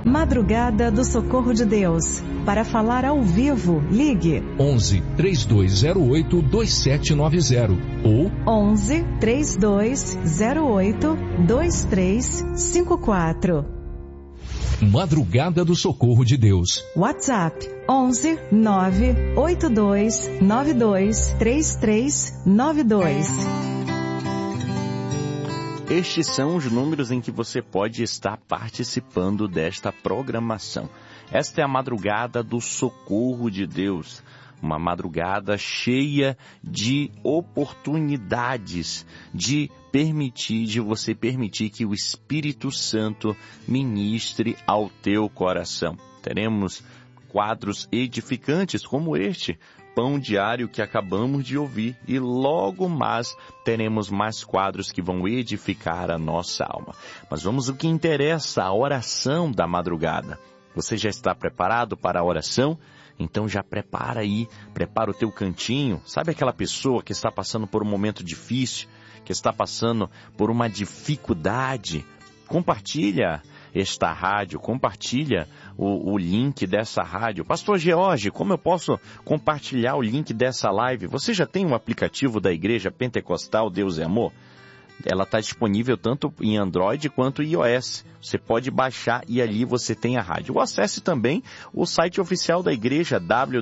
Madrugada do Socorro de Deus. Para falar ao vivo, ligue 11 3208 2790 ou 11 3208 2354. Madrugada do Socorro de Deus. WhatsApp 11 982 92 3392. Estes são os números em que você pode estar participando desta programação. Esta é a Madrugada do Socorro de Deus. Uma madrugada cheia de oportunidades de você permitir que o Espírito Santo ministre ao teu coração. Teremos quadros edificantes como este, Pão Diário, que acabamos de ouvir, e logo mais teremos mais quadros que vão edificar a nossa alma. Mas vamos ao que interessa, a oração da madrugada. Você já está preparado para a oração? Então já prepara aí, prepara o teu cantinho. Sabe aquela pessoa que está passando por um momento difícil, que está passando por uma dificuldade? Compartilha esta rádio, compartilha o link dessa rádio. Pastor George, como eu posso compartilhar o link dessa live? Você já tem um aplicativo da Igreja Pentecostal Deus é Amor? Ela está disponível tanto em Android quanto em iOS. Você pode baixar e ali você tem a rádio. Ou acesse também o site oficial da igreja,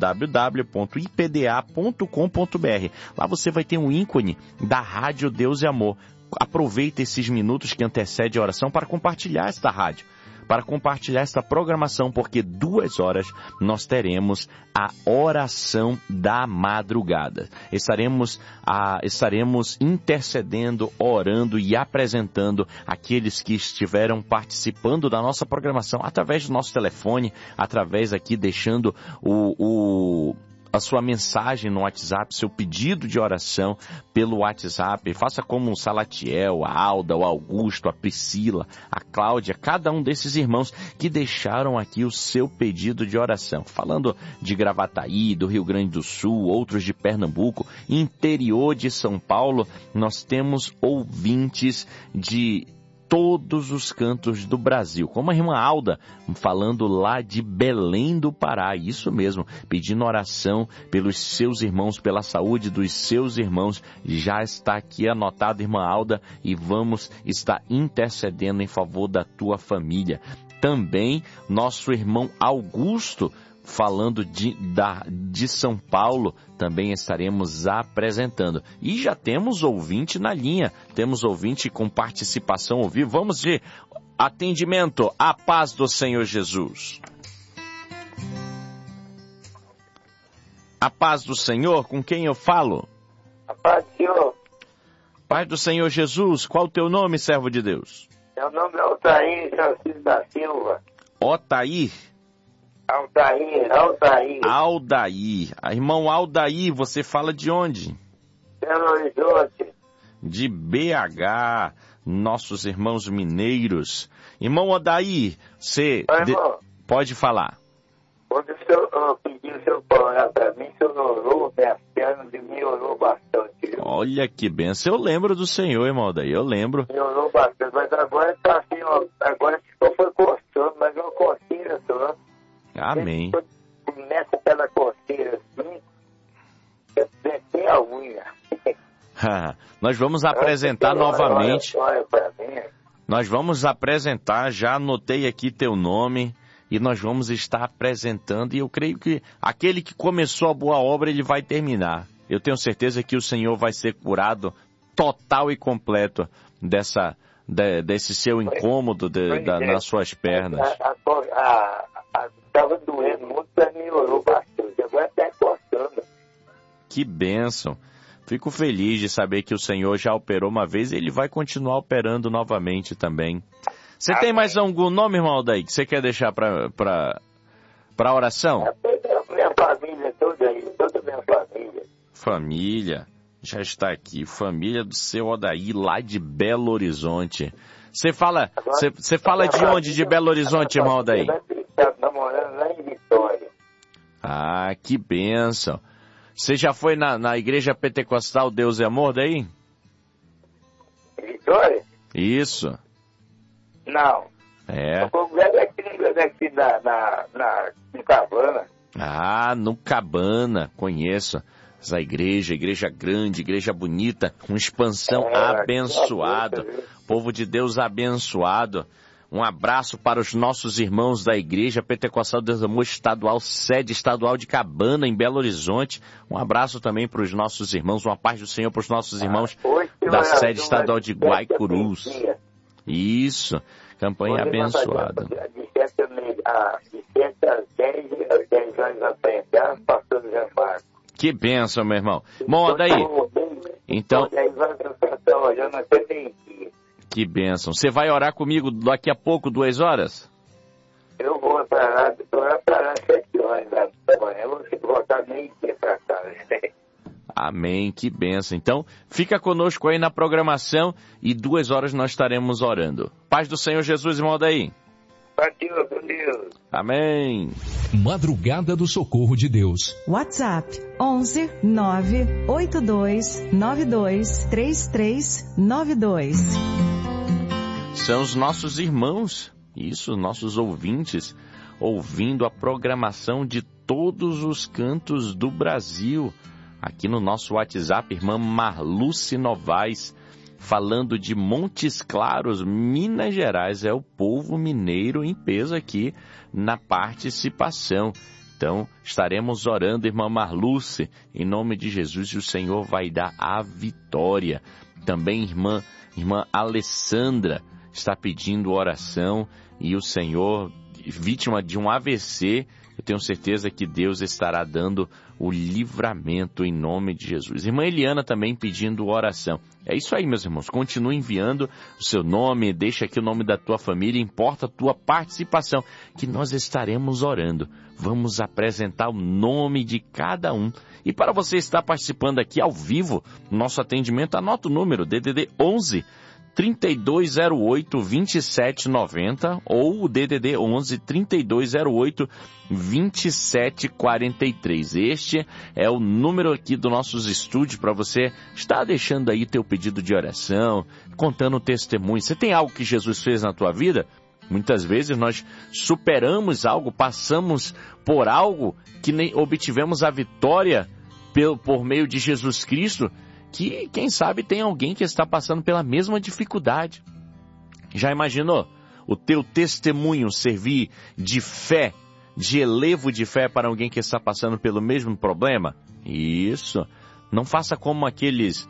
www.ipda.com.br. Lá você vai ter um ícone da rádio Deus é Amor. Aproveita esses minutos que antecedem a oração para compartilhar esta rádio, para compartilhar esta programação, porque 2 horas nós teremos a oração da madrugada. Estaremos intercedendo, orando e apresentando aqueles que estiveram participando da nossa programação através do nosso telefone, através aqui deixando a sua mensagem no WhatsApp, seu pedido de oração pelo WhatsApp. Faça como o Salatiel, a Alda, o Augusto, a Priscila, a Cláudia, cada um desses irmãos que deixaram aqui o seu pedido de oração. Falando de Gravataí, do Rio Grande do Sul, outros de Pernambuco, interior de São Paulo, nós temos ouvintes de todos os cantos do Brasil, como a irmã Alda, falando lá de Belém do Pará, isso mesmo, pedindo oração pelos seus irmãos, pela saúde dos seus irmãos. Já está aqui anotado, irmã Alda, e vamos estar intercedendo em favor da tua família. Também nosso irmão Augusto, falando de São Paulo, também estaremos apresentando. E já temos ouvinte na linha, temos ouvinte com participação ao vivo. Vamos de atendimento. A paz do Senhor Jesus. A paz do Senhor, com quem eu falo? A paz do Senhor. Paz do Senhor Jesus, qual o teu nome, servo de Deus? Meu nome é Otair Francisco da Silva. Otair? Aldair. Irmão Aldair, você fala de onde? Belo Horizonte. De BH, nossos irmãos mineiros. Irmão Aldair, você pode falar. Quando eu pedi o senhor para orar para mim, o senhor orou, minhas pernas e me orou bastante. Viu? Olha que benção, eu lembro do Senhor, irmão Aldair, eu lembro. Me orou bastante, mas agora está assim, agora só foi coçando, mas uma coceira só. Amém. Começa pela coceira assim, tem a unha. Nós vamos apresentar novamente. Nós vamos apresentar, já anotei aqui teu nome, e nós vamos estar apresentando, e eu creio que aquele que começou a boa obra, ele vai terminar. Eu tenho certeza que o Senhor vai ser curado total e completo desse seu incômodo nas suas pernas. Estava doendo muito, mas me orou bastante. Agora está coçando. Que bênção. Fico feliz de saber que o Senhor já operou uma vez e Ele vai continuar operando novamente também. Você tem mais algum nome, irmão Aldair, que você quer deixar para oração? Minha família toda aí, toda a minha família. Família, já está aqui. Família do seu Aldair, lá de Belo Horizonte. Você fala de onde, de Belo Horizonte, irmão Aldair? Está namorando lá em Vitória. Ah, que bênção. Você já foi na igreja pentecostal Deus é Amor daí? Vitória? Isso. Não. É. Eu congrego aqui aqui no Cabana. Ah, no Cabana, conheço. Essa igreja grande, igreja bonita, com expansão abençoado. Povo de Deus abençoado. Um abraço para os nossos irmãos da Igreja Pentecostal Deus do Amor Estadual, sede estadual de Cabana, em Belo Horizonte. Um abraço também para os nossos irmãos, uma paz do Senhor para os nossos irmãos da sede estadual de Guaicurus. Isso, campanha abençoada. De 7 às 10 horas da tarde, pastor José Marcos. Que bênção, meu irmão. Bom, daí. Então. Que bênção. Você vai orar comigo daqui a pouco, 2 horas? Eu vou parar 7 horas da manhã. Eu vou voltar meio-dia para casa. Amém, que bênção. Então, fica conosco aí na programação e 2 horas nós estaremos orando. Paz do Senhor Jesus, irmão daí. Partiu, com Deus. Amém. Madrugada do Socorro de Deus. WhatsApp 11 982 92 3392. São os nossos irmãos, isso, nossos ouvintes, ouvindo a programação de todos os cantos do Brasil. Aqui no nosso WhatsApp, irmã Marluce Novaes, falando de Montes Claros, Minas Gerais. É o povo mineiro em peso aqui na participação. Então, estaremos orando, irmã Marluce, em nome de Jesus, e o Senhor vai dar a vitória. Também irmã Alessandra está pedindo oração e o Senhor, vítima de um AVC, eu tenho certeza que Deus estará dando o livramento em nome de Jesus. Irmã Eliana também pedindo oração. É isso aí, meus irmãos. Continue enviando o seu nome, deixa aqui o nome da tua família, importa a tua participação, que nós estaremos orando. Vamos apresentar o nome de cada um. E para você estar participando aqui ao vivo, no nosso atendimento, anota o número DDD 11 3208 2790 ou o DDD 11 3208 2743. Este é o número aqui dos nossos estúdios para você estar deixando aí teu pedido de oração, contando o testemunho. Você tem algo que Jesus fez na tua vida? Muitas vezes nós superamos algo, passamos por algo que nem obtivemos a vitória por meio de Jesus Cristo, que, quem sabe, tem alguém que está passando pela mesma dificuldade. Já imaginou o teu testemunho servir de fé, de elevo de fé para alguém que está passando pelo mesmo problema? Isso. Não faça como aquelas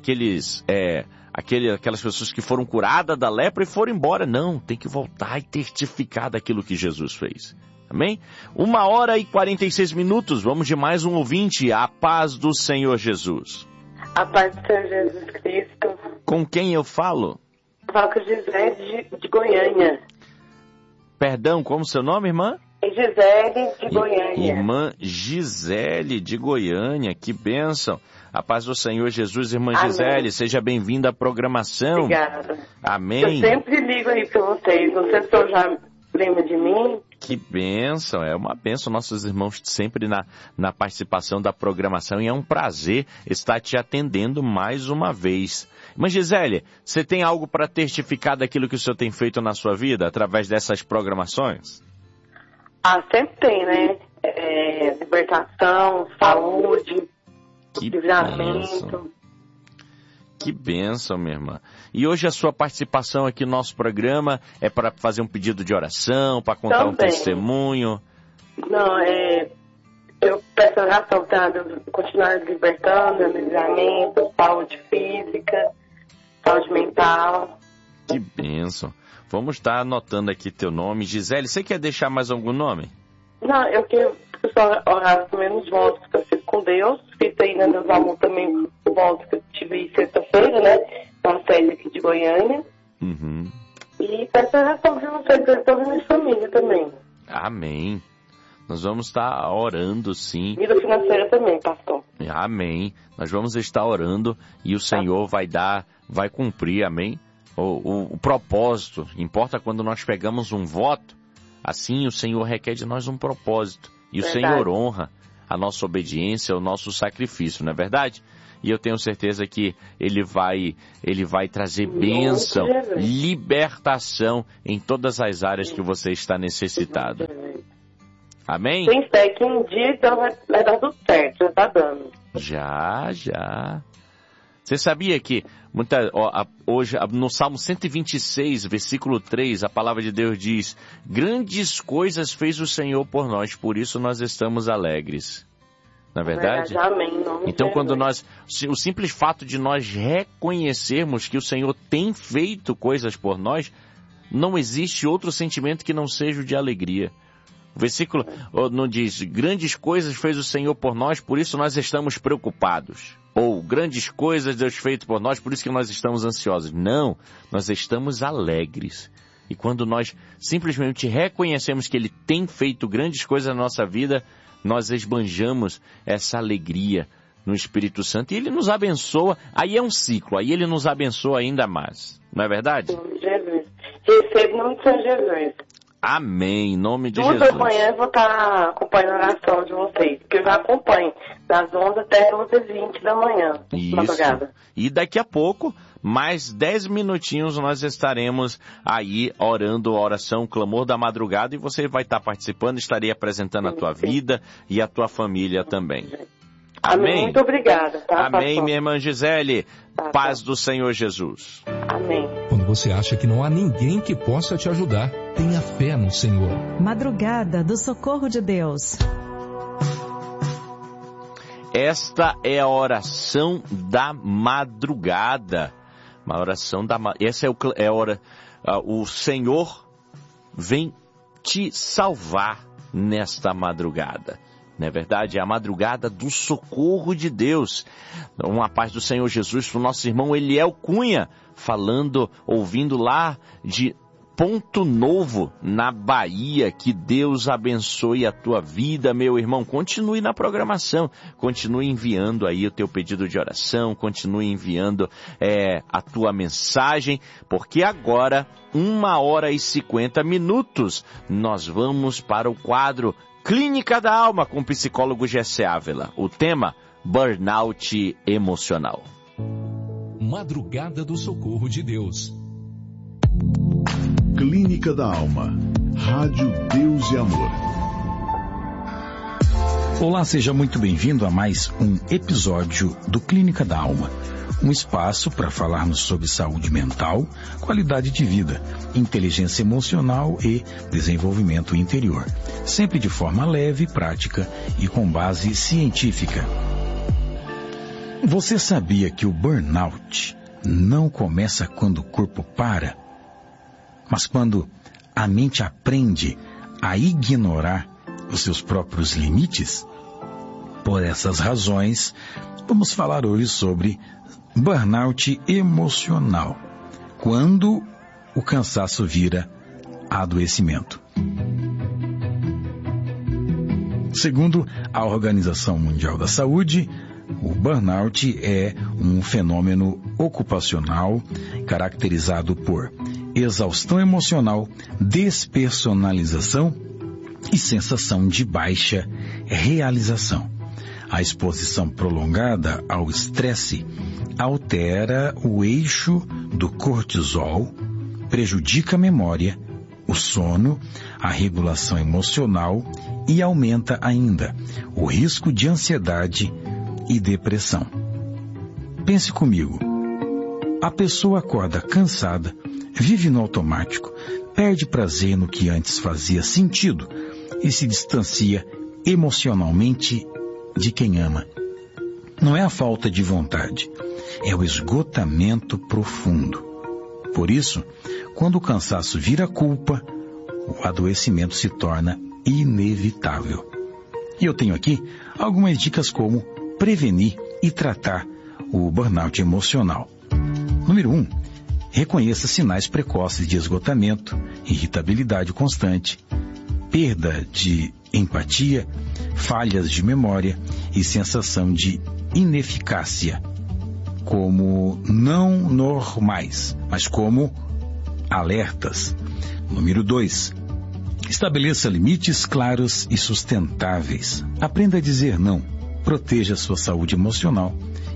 pessoas que foram curadas da lepra e foram embora. Não, tem que voltar e testificar daquilo que Jesus fez. Amém? 1h46. Vamos de mais um ouvinte. A paz do Senhor Jesus. A paz do Senhor Jesus Cristo. Com quem eu falo? Falo com Gisele de Goiânia. Perdão, como seu nome, irmã? Gisele de Goiânia. Irmã Gisele de Goiânia, que bênção. A paz do Senhor Jesus, irmã Amém. Gisele, seja bem-vinda à programação. Obrigada. Amém. Eu sempre ligo aí para vocês, não sei se eu já lembro de mim. Que bênção, é uma bênção, nossos irmãos sempre na participação da programação, e é um prazer estar te atendendo mais uma vez. Mas Gisele, você tem algo para testificar daquilo que o Senhor tem feito na sua vida, através dessas programações? Ah, sempre tem, né? Libertação, saúde, livramento. Que bênção, minha irmã. E hoje a sua participação aqui no nosso programa é para fazer um pedido de oração, para contar um testemunho? Não, eu peço oração para continuar libertando, livramento, saúde física, saúde mental. Que bênção. Vamos estar anotando aqui teu nome. Gisele, você quer deixar mais algum nome? Não, eu quero que o pessoal orasse menos votos que eu fiz com Deus. Fiz aí na Deus Amor também o voto que eu tive sexta-feira, né? Na sede aqui de Goiânia. Uhum. E peço oração para vocês, para toda a minha família também. Amém. Nós vamos estar orando, sim. Vida financeira também, pastor. Amém. Nós vamos estar orando e o Senhor vai cumprir, amém? O propósito. Importa quando nós pegamos um voto, assim o Senhor requer de nós um propósito. E o Senhor honra a nossa obediência, o nosso sacrifício, não é verdade? e eu tenho certeza que ele vai trazer bênção, libertação em todas as áreas que você está necessitado. Amém? Tem fé que um dia então vai dar tudo certo, já tá dando. Já. Você sabia que hoje no Salmo 126, versículo 3, a palavra de Deus diz: grandes coisas fez o Senhor por nós, por isso nós estamos alegres. Não é verdade? Amém. Então, o simples fato de nós reconhecermos que o Senhor tem feito coisas por nós, não existe outro sentimento que não seja o de alegria. O versículo não diz: grandes coisas fez o Senhor por nós, por isso nós estamos preocupados. Ou grandes coisas Deus fez por nós, por isso que nós estamos ansiosos. Não, nós estamos alegres. E quando nós simplesmente reconhecemos que Ele tem feito grandes coisas na nossa vida, nós esbanjamos essa alegria no Espírito Santo. E Ele nos abençoa. Aí é um ciclo, aí Ele nos abençoa ainda mais. Não é verdade? Jesus. Recebo em nome de São Jesus. Amém, em nome de Jesus. Jesus. Amanhã eu vou estar acompanhando a oração de vocês, porque eu já acompanho, das 11 até 11h20 da manhã. Isso. Madrugada. E daqui a pouco, mais 10 minutinhos, nós estaremos aí orando a oração, o clamor da madrugada, e você vai estar participando, estarei apresentando a tua vida e a tua família também. Amém. Muito obrigada. Tá, Amém, pastor? minha irmã Gisele. Paz do Senhor Jesus. Amém. Quando você acha que não há ninguém que possa te ajudar, tenha fé no Senhor. Madrugada do Socorro de Deus. Esta é a oração da madrugada. Uma oração da essa é a hora. O Senhor vem te salvar nesta madrugada. Não é verdade? É a madrugada do socorro de Deus. Uma paz do Senhor Jesus para o nosso irmão Eliel Cunha, ouvindo lá de Ponto Novo, na Bahia. Que Deus abençoe a tua vida, meu irmão. Continue na programação, continue enviando aí o teu pedido de oração, continue enviando a tua mensagem, porque agora, 1h50, nós vamos para o quadro Clínica da Alma com o psicólogo Jessé Ávila. O tema: burnout emocional. Madrugada do Socorro de Deus. Clínica da Alma. Rádio Deus e Amor. Olá, seja muito bem-vindo a mais um episódio do Clínica da Alma. Um espaço para falarmos sobre saúde mental, qualidade de vida, inteligência emocional e desenvolvimento interior. Sempre de forma leve, prática e com base científica. Você sabia que o burnout não começa quando o corpo para, mas quando a mente aprende a ignorar os seus próprios limites? Por essas razões, vamos falar hoje sobre burnout emocional, quando o cansaço vira adoecimento. Segundo a Organização Mundial da Saúde, o burnout é um fenômeno ocupacional caracterizado por exaustão emocional, despersonalização e sensação de baixa realização. A exposição prolongada ao estresse altera o eixo do cortisol, prejudica a memória, o sono, a regulação emocional e aumenta ainda o risco de ansiedade e depressão. Pense comigo. A pessoa acorda cansada, vive no automático, perde prazer no que antes fazia sentido e se distancia emocionalmente de quem ama. Não é a falta de vontade, é o esgotamento profundo. Por isso, quando o cansaço vira culpa, o adoecimento se torna inevitável. E eu tenho aqui algumas dicas como prevenir e tratar o burnout emocional. Número 1. Reconheça sinais precoces de esgotamento, irritabilidade constante, perda de empatia, falhas de memória e sensação de ineficácia, como não normais, mas como alertas. Número 2. Estabeleça limites claros e sustentáveis. Aprenda a dizer não. Proteja sua saúde emocional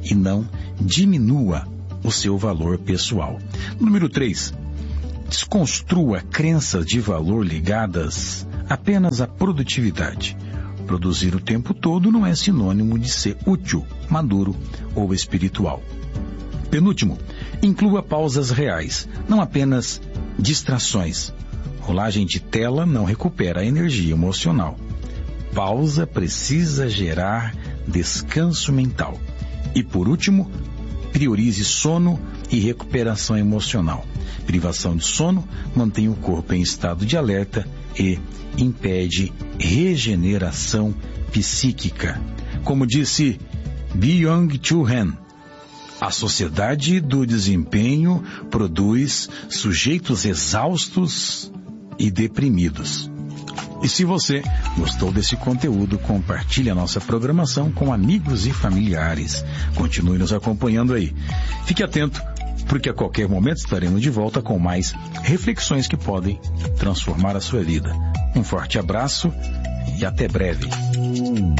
e não diminua o seu valor pessoal. Número 3. Desconstrua crenças de valor ligadas apenas à produtividade. Produzir o tempo todo não é sinônimo de ser útil, maduro ou espiritual. Penúltimo, inclua pausas reais, não apenas distrações. Rolagem de tela não recupera a energia emocional. Pausa precisa gerar descanso mental. E por último, priorize sono e recuperação emocional. Privação de sono mantém o corpo em estado de alerta e impede regeneração psíquica. Como disse Byung-Chul Han, a sociedade do desempenho produz sujeitos exaustos e deprimidos. E se você gostou desse conteúdo, compartilhe a nossa programação com amigos e familiares. Continue nos acompanhando aí. Fique atento, porque a qualquer momento estaremos de volta com mais reflexões que podem transformar a sua vida. Um forte abraço e até breve.